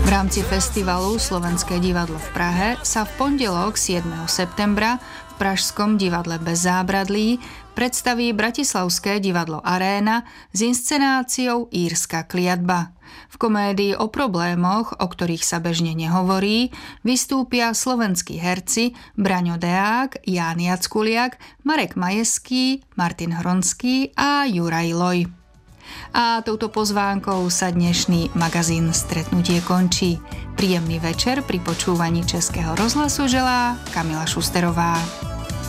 V rámci festivalu Slovenské divadlo v Prahe sa v pondelok 7. septembra v Pražskom divadle Bez zábradlí predstaví Bratislavské divadlo Aréna s inscenáciou Írska kliatba. V komédii o problémoch, o ktorých sa bežne nehovorí, vystúpia slovenskí herci Braňo Deák, Ján Jackuliak, Marek Majeský, Martin Hronský a Juraj Loj. A touto pozvánkou sa dnešný magazín Stretnutie končí. Príjemný večer pri počúvaní Českého rozhlasu želá Kamila Šusterová.